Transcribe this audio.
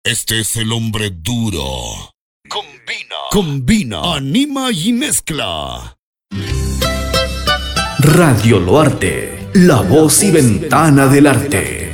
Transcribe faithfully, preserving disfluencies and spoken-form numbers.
Este es el hombre duro. Combina, combina, anima y mezcla. Radio Loarte, la voz y ventana del arte.